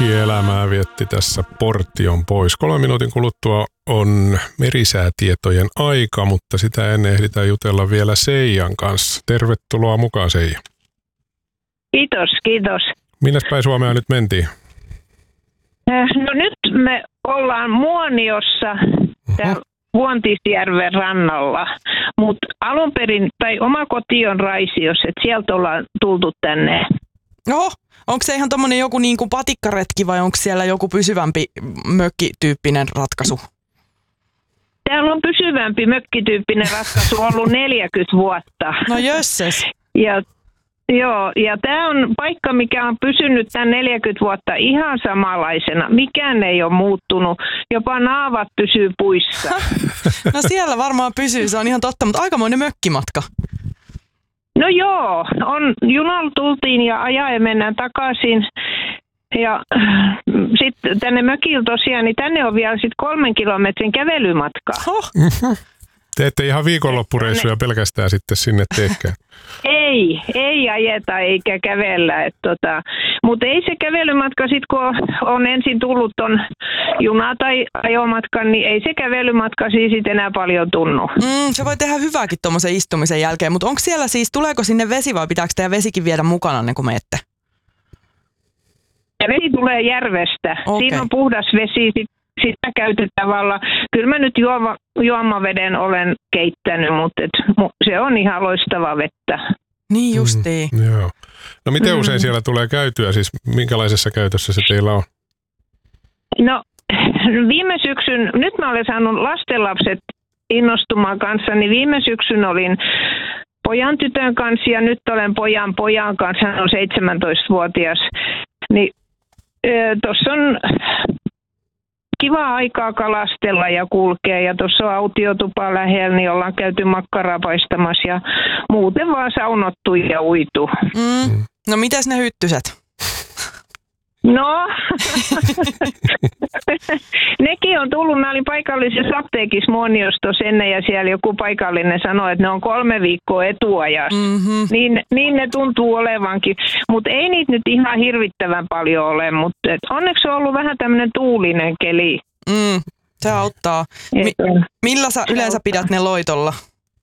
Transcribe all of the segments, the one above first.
mökkielämää vietti tässä Portion pois. 3 minuutin kuluttua on merisäätietojen aika, mutta sitä ennen ehditään jutella vielä Seijan kanssa. Tervetuloa mukaan, Seija. Kiitos, kiitos. Minnes päin Suomea nyt mentiin? No nyt me ollaan Muoniossa täällä Vuontisjärven rannalla, mutta alun perin, tai oma koti on Raisiossa, että sieltä ollaan tultu tänne. Oho, onko se ihan tommonen joku niin kuin patikkaretki vai onko siellä joku pysyvämpi mökkityyppinen ratkaisu? Täällä on pysyvämpi mökkityyppinen ratkaisu ollut 40 vuotta. No jösses. Ja tämä on paikka, mikä on pysynyt tämän 40 vuotta ihan samanlaisena. Mikään ei ole muuttunut. Jopa naavat pysyy puissa. No siellä varmaan pysyy, se on ihan totta, mutta aikamoinen mökkimatka. No joo, junalla tultiin ja ajaen mennään takaisin. Ja sitten tänne mökillä tosiaan, niin tänne on vielä sitten 3 kilometrin kävelymatka. Oh. Te ette ihan viikonloppureissuja pelkästään sitten sinne teekään. Ei ajeta eikä kävellä. Mutta ei se kävelymatka sitten, kun on ensin tullut ton juna- tai ajomatkan, niin ei se kävelymatka siis enää paljon tunnu. Se voi tehdä hyvääkin tuommoisen istumisen jälkeen, mutta onko siellä siis, tuleeko sinne vesi vai pitääkö teidän vesikin viedä mukana, kun menette? Ja vesi tulee järvestä. Okay. Siinä on puhdas vesi, sitä käytetään tavallaan. Kyllä mä nyt juomaveden olen keittänyt, mutta se on ihan loistavaa vettä. Niin justiin. Joo. No miten usein siellä tulee käytyä? Siis minkälaisessa käytössä se teillä on? No viime syksyn, nyt mä olen saanut lastenlapset innostumaan kanssa, niin viime syksyn olin pojan tytön kanssa ja nyt olen pojan kanssa, hän on 17-vuotias. Niin tuossa on kiva aikaa kalastella ja kulkea ja tuossa on autiotupa lähellä, niin ollaan käyty makkaraa paistamassa ja muuten vaan saunottu ja uitu. No mitäs ne hyttyset? No, nekin on tullut. Mä olin paikallisessa apteekissa Muoniossa ennen ja siellä joku paikallinen sanoi, että ne on 3 viikkoa etuajassa. Niin ne tuntuu olevankin. Mutta ei niitä nyt ihan hirvittävän paljon ole, mutta onneksi on ollut vähän tämmöinen tuulinen keli. Se auttaa. Millä sä yleensä pidät ne loitolla?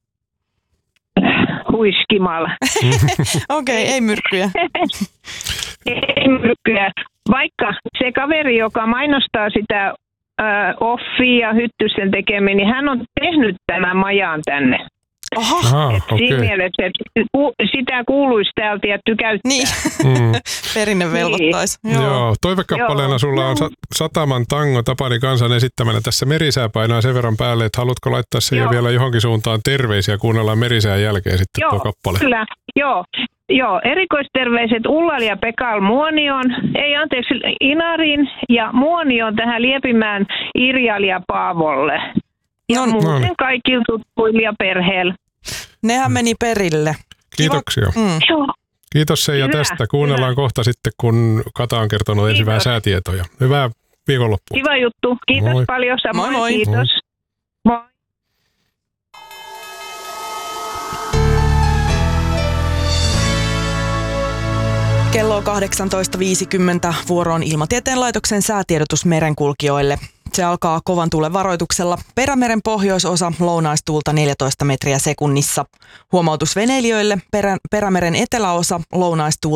Huiskimalla. Okei, ei myrkkyjä. Ei myrkkyjä. Vaikka se kaveri, joka mainostaa sitä offia ja hyttysten tekemiä, niin hän on tehnyt tämän majan tänne. Aha. Siinä mielessä, että sitä kuuluisi täältä ja tykäyttää. Niin, perinne velvoittaisi. Niin. Joo, toivekappaleena sulla on Sataman tango Tapani Kansan esittämänä. Tässä merisää painaa sen verran päälle, että haluatko laittaa sen ja vielä johonkin suuntaan terveisiä, kuunnellaan merisään jälkeen sitten tuo kappale. Kyllä, joo. Erikoisterveiset Ullal ja Pekal Inariin ja Muonioon tähän Liepimään Irjal ja Paavolle. Ja muuten kaikilla tuttuilla ja perheellä. Nehän meni perille. Kiitoksia. Kiitos Seija tästä. Kuunnellaan kohta sitten, kun Kata on kertonut ensin vähän säätietoja. Hyvää viikonloppua. Kiva juttu. Kiitos Moi. paljon. Samoin. Moi. Kiitos. Moi. Kello on 18.50. Vuoroon Ilmatieteen laitoksen säätiedotus merenkulkijoille. Se alkaa kovan tuulen varoituksella. Perämeren pohjoisosa lounaistuulta 14 metriä sekunnissa. Huomautus veneilijöille. Perämeren eteläosa lounaistuulta